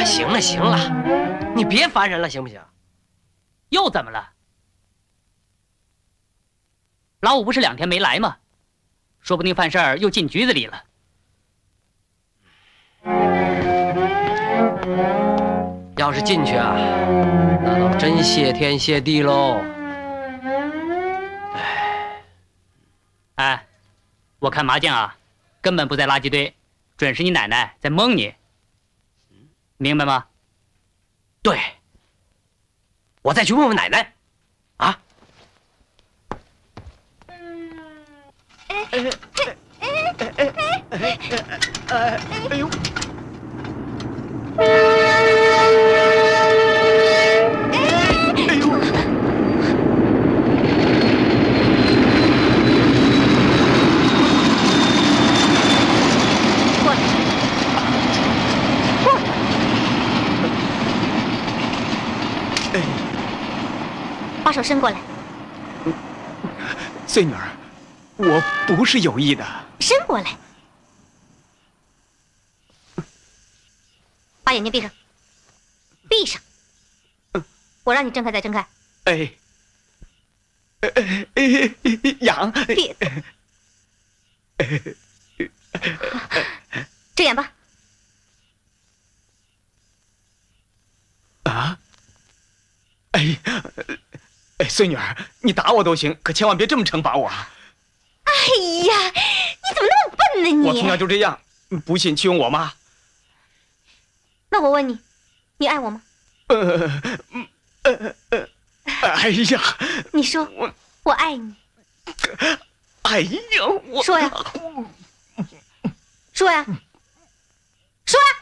行了行了，你别烦人了，行不行？ 又怎么了？老五不是2天没来吗？说不定犯事儿又进局子里了。 要是进去啊，那倒真谢天谢地喽。 哎，我看麻将啊，根本不在垃圾堆，准是你奶奶在蒙你，明白吗？ 对，我再去问问奶奶。啊？哎呦！ 把手伸过来， 穗女儿，我不是有意的。 伸过来，把眼睛闭上，闭上。我让你睁开再睁开。 痒。 闭。睁眼吧。 啊！穗女儿，你打我都行，可千万别这么惩罚我啊！ 哎呀，你怎么那么笨呢你？ 我从小就这样，不信去问我妈。 那我问你，你爱我吗？ 哎呀， 你说我爱你。 哎呀，我说呀，说呀，说呀！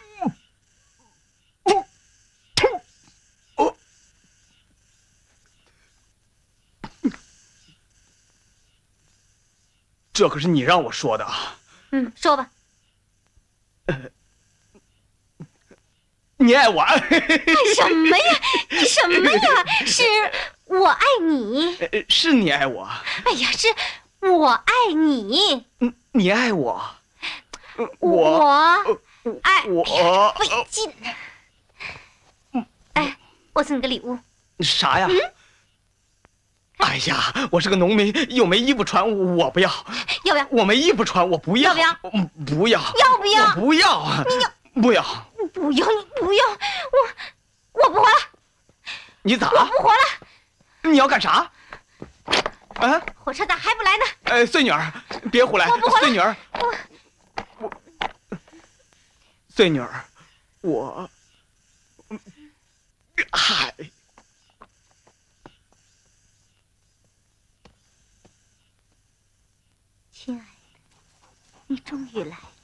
这可是你让我说的啊！ 说吧。 你爱我？ 爱什么呀？你什么呀？是我爱你。 是你爱我。 哎呀，是我爱你。 你爱我？ 我爱我费劲。哎，我送你个礼物。 啥呀？哎呀，我是个农民，又没衣服穿，我不要。 要不要？ 我没衣服穿，我不要。 要不要？ 不要。 要不要？ 我不要。你不要。 不要，你不要，我不活了。 你咋？ 我不活了。 你要干啥？啊？ 火车咋还不来呢？ 穗女儿，别胡来！ 我不活了。 穗女儿，穗女儿，我，嗨。 亲爱的，你终于来了。